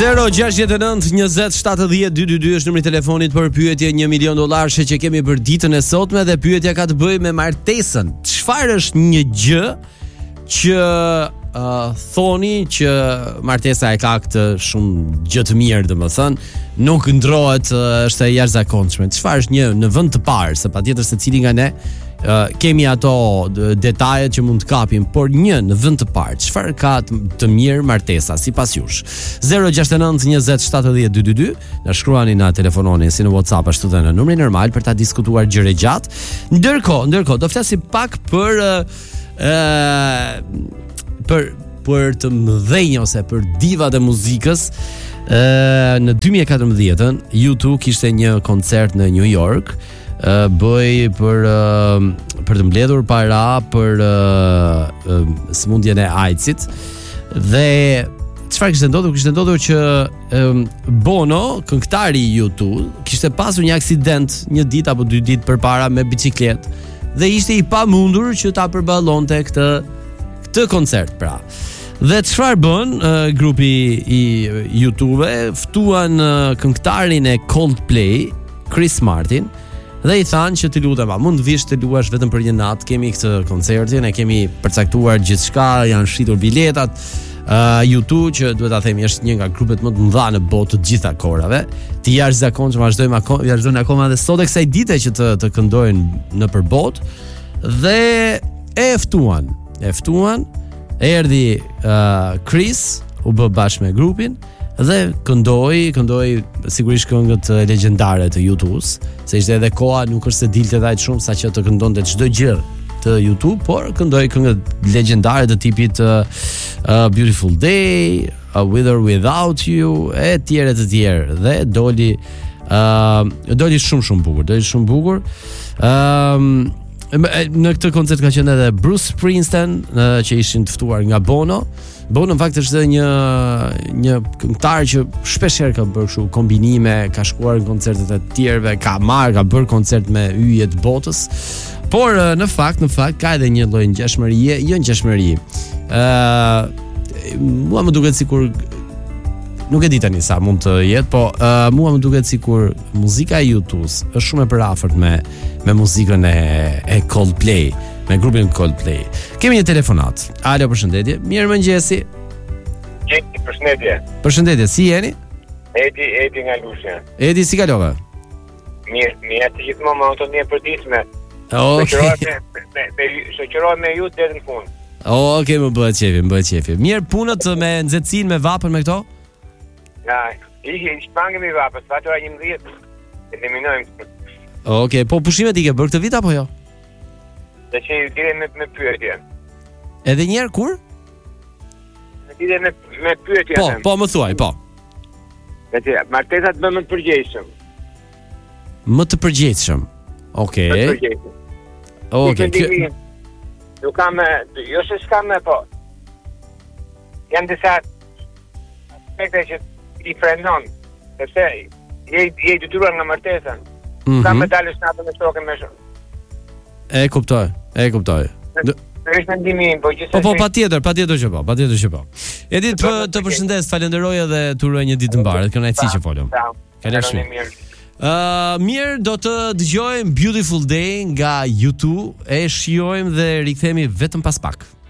06920702222 është numri i telefonit për pyetje $1 milion që kemi për ditën e sotme dhe pyetja ka të bëjë me martesën. Çfarë është një gjë që thoni që martesa e ka këtë shumë gjë të mirë, domethënë, nuk ndrohet, është e jashtëzakonshme. Çfarë është një në vend të parë, se patjetër secili nga ne kemi ato detajet që mund të kapim, por një në vend të parë, çfarë ka të mirë martesa sipas jush? 06920702222 na shkruani, na telefononi si në WhatsApp ashtu edhe në numrin normal për ta diskutuar gjëre gjatë. Ndërkohë do flasim pak për të mëdhenj ose për divat e muzikës. Në 2014 U2 kishte një koncert në New York, bëj për të mbledhur para për sëmundjen e AIDS-it. Dhe çfarë kishte ndodhur? Kishte ndodhur që Bono, këngëtari i U2, kishte pasur një aksident një ditë apo 2 ditë përpara me biçikletë dhe ishte i pamundur që ta përballonte këtë koncert, pra. Dhe çfarë bën grupi i U2-ve? Ftuan këngëtarin e Coldplay, Chris Martin, dhe i thanë që të lutem, mund të vish të luash vetëm për një natë, kemi këtë koncertin, e kemi përcaktuar gjithçka, janë shitur biletat. U2, që duhet ta themi është një nga grupet më të mëdha në botë të gjitha kohërave, të jashtëzakonshëm, vazhdojnë akoma dhe sot e kësaj dite që të këndojnë nëpër botë, dhe e ftuan, erdhi Chris, u bë bashkë me grupin dhe këndoi sigurisht këngët legjendare të U2s, se ishte edhe koha, nuk është se dilte aq shumë saqë të këndonte çdo gjë të U2, por këndoi këngët legjendare të tipit Beautiful Day, With or Without You, e tjerë dhe doli shumë bukur. Në këtë koncert ka qenë edhe Bruce Springsteen, që ishin të ftuar nga Bono. Bono në fakt është një këngëtar që shpesh herë ka bërë kështu kombinime, ka shkuar në koncertet e tjerëve, ka bërë koncert me yje të botës. Por në fakt ka edhe një lloj ngjashmërie. Mua më duket sikur, nuk e di tani sa mund të jetë, po mua më duket sikur muzika e U2s është shumë e përafërt me muzikën e Coldplay, me grupin Coldplay. Kemi një telefonat. Alo, përshëndetje. Mirëmëngjesi. Përshëndetje. Si jeni? Edi nga Lushnja. Edi, si kalove? Mirë, të gjithmonë më auto një përditshme. Shoqërohem me ju deri në fund. Okej, më bëhet qefi. Mirë, punët me nxehtësinë, me vapën, me këto? Ja, i shpangemi vapës, fatura 11, eliminojmë. Okej, po pushimet i ke bërë këtë vit apo jo? Dhe që i dire me pyetje. Edhe njerë kur? I dire me pyetje. Po, më thuaj, po. Dhe që martesat më të përgjegjshëm. Më të përgjegjshëm. Okej. Nuk kam, jo se s'kam me, po. Janë disa aspekte që i frenon, sepse je detyruar nga martesa. Kam me dalë snapën me shokën me shumë. E kuptoj. Është mendimi im, po gjithsesi. Po, patjetër që po. Edit, të përshëndes, falenderoj edhe të uroj një ditë të mbarë, kënaqësi që folëm. Kalofshi. Mirë, do të dëgjojmë Beautiful Day nga U2, e shijojmë dhe rikthehemi vetëm pas pak.